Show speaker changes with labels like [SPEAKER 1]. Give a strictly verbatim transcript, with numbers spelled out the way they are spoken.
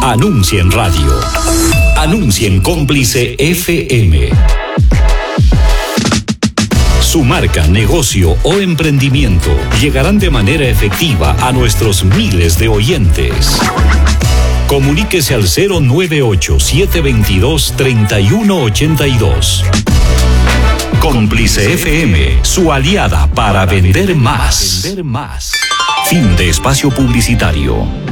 [SPEAKER 1] Anuncia en radio. Anuncia en Cómplice F M. Su marca, negocio o emprendimiento llegarán de manera efectiva a nuestros miles de oyentes. Comuníquese al cero nueve ocho, siete dos dos, tres uno ocho dos. Cómplice F M, su aliada para vender más. Fin de espacio publicitario.